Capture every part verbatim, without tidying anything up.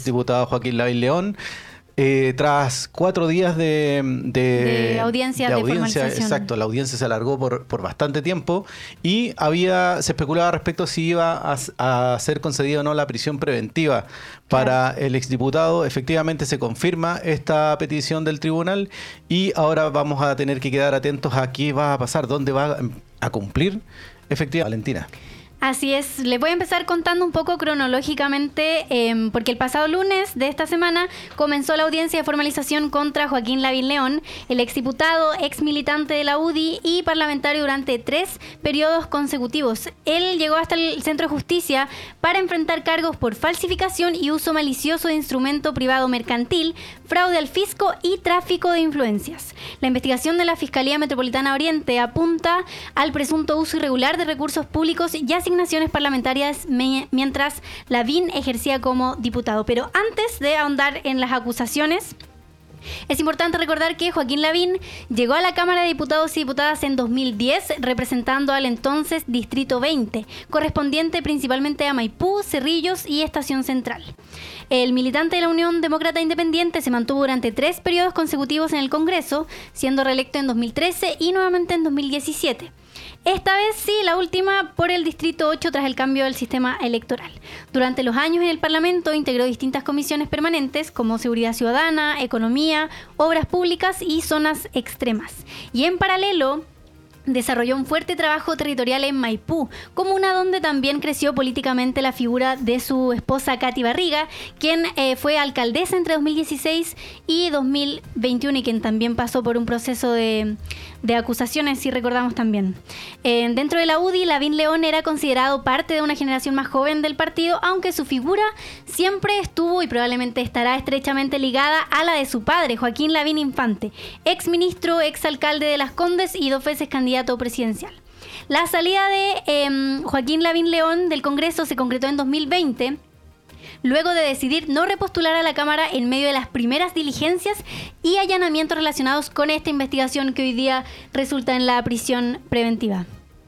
exdiputado Joaquín Lavín León. Eh, tras cuatro días de, de, de audiencia, de, de audiencia formalización. Exacto, la audiencia se alargó por, por bastante tiempo y había se especulaba respecto si iba a, a ser concedida o no la prisión preventiva para claro. el exdiputado. Efectivamente se confirma esta petición del tribunal y ahora vamos a tener que quedar atentos a qué va a pasar, dónde va a cumplir efectivamente Valentina. Así es, les voy a empezar contando un poco cronológicamente, eh, porque el pasado lunes de esta semana comenzó la audiencia de formalización contra Joaquín Lavín León, el exdiputado, ex militante de la U D I y parlamentario durante tres periodos consecutivos. Él llegó hasta el Centro de Justicia para enfrentar cargos por falsificación y uso malicioso de instrumento privado mercantil, fraude al fisco y tráfico de influencias. La investigación de la Fiscalía Metropolitana Oriente apunta al presunto uso irregular de recursos públicos y asignaciones parlamentarias me, mientras Lavín ejercía como diputado. Pero antes de ahondar en las acusaciones, es importante recordar que Joaquín Lavín llegó a la Cámara de Diputados y Diputadas en dos mil diez representando al entonces Distrito veinte, correspondiente principalmente a Maipú, Cerrillos y Estación Central. El militante de la Unión Demócrata Independiente se mantuvo durante tres periodos consecutivos en el Congreso, siendo reelecto en dos mil trece y nuevamente en dos mil diecisiete. Esta vez sí, la última por el Distrito ocho tras el cambio del sistema electoral. Durante los años en el Parlamento integró distintas comisiones permanentes como Seguridad Ciudadana, Economía, Obras Públicas y Zonas Extremas. Y en paralelo desarrolló un fuerte trabajo territorial en Maipú, comuna donde también creció políticamente la figura de su esposa Katy Barriga, quien eh, fue alcaldesa entre dos mil dieciséis y dos mil veintiuno y quien también pasó por un proceso de, de acusaciones, si recordamos también. Eh, dentro de la U D I, Lavín León era considerado parte de una generación más joven del partido, aunque su figura siempre estuvo y probablemente estará estrechamente ligada a la de su padre, Joaquín Lavín Infante, ex ministro, ex alcalde de Las Condes y dos veces candidato presidencial. La salida de eh, Joaquín Lavín León del Congreso se concretó en dos mil veinte, luego de decidir no repostular a la Cámara en medio de las primeras diligencias y allanamientos relacionados con esta investigación que hoy día resulta en la prisión preventiva.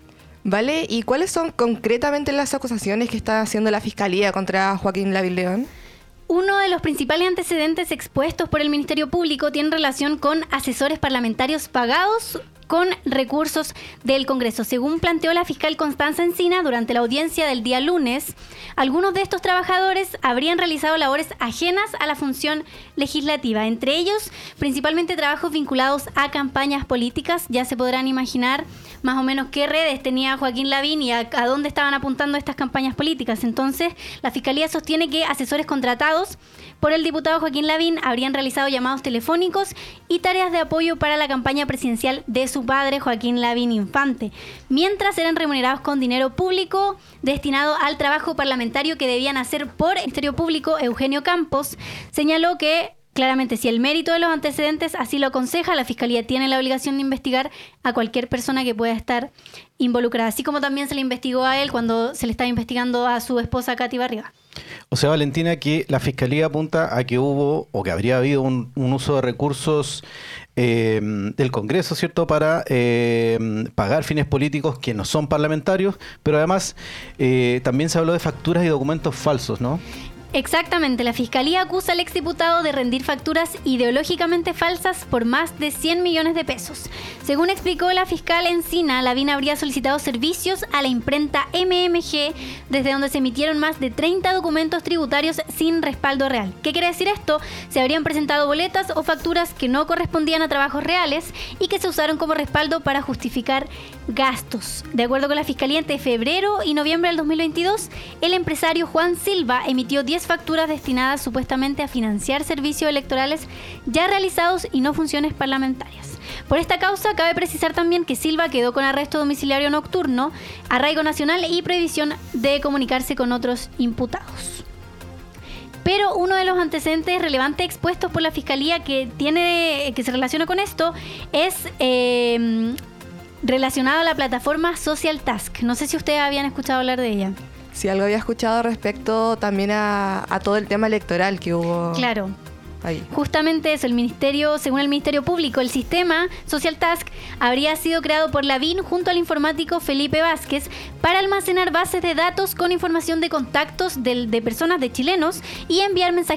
Vale, ¿y cuáles son concretamente las acusaciones que está haciendo la Fiscalía contra Joaquín Lavín León? Uno de los principales antecedentes expuestos por el Ministerio Público tiene relación con asesores parlamentarios pagados con recursos del Congreso. Según planteó la fiscal Constanza Encina durante la audiencia del día lunes, algunos de estos trabajadores habrían realizado labores ajenas a la función legislativa, entre ellos principalmente trabajos vinculados a campañas políticas. Ya se podrán imaginar más o menos qué redes tenía Joaquín Lavín y a, a dónde estaban apuntando estas campañas políticas. Entonces, la Fiscalía sostiene que asesores contratados por el diputado Joaquín Lavín habrían realizado llamados telefónicos y tareas de apoyo para la campaña presidencial de su padre, Joaquín Lavín Infante, mientras eran remunerados con dinero público destinado al trabajo parlamentario que debían hacer por el Ministerio Público. Eugenio Campos señaló que claramente, si el mérito de los antecedentes así lo aconseja, la Fiscalía tiene la obligación de investigar a cualquier persona que pueda estar involucrada, así como también se le investigó a él cuando se le estaba investigando a su esposa Katy Barriga. O sea, Valentina, que la Fiscalía apunta a que hubo o que habría habido un, un uso de recursos eh, del Congreso, ¿cierto?, para eh, pagar fines políticos que no son parlamentarios, pero además eh, también se habló de facturas y documentos falsos, ¿no? Exactamente, la Fiscalía acusa al exdiputado de rendir facturas ideológicamente falsas por más de cien millones de pesos. Según explicó la fiscal Encina, Lavín habría solicitado servicios a la imprenta M M G, desde donde se emitieron más de treinta documentos tributarios sin respaldo real. ¿Qué quiere decir esto? Se habrían presentado boletas o facturas que no correspondían a trabajos reales y que se usaron como respaldo para justificar gastos. De acuerdo con la Fiscalía, entre febrero y noviembre del dos mil veintidós, el empresario Juan Silva emitió diez facturas destinadas supuestamente a financiar servicios electorales ya realizados y no funciones parlamentarias. Por esta causa, cabe precisar también que Silva quedó con arresto domiciliario nocturno, arraigo nacional y prohibición de comunicarse con otros imputados. Pero uno de los antecedentes relevantes expuestos por la Fiscalía que tiene que se relaciona con esto es eh, relacionado a la plataforma Social Task. No sé si ustedes habían escuchado hablar de ella. Sí, algo había escuchado respecto también a, a todo el tema electoral que hubo. Claro. Ahí. Justamente eso, el ministerio, según el Ministerio Público, el sistema Social Task habría sido creado por Lavín junto al informático Felipe Vázquez para almacenar bases de datos con información de contactos de, de personas de chilenos y enviar mensajes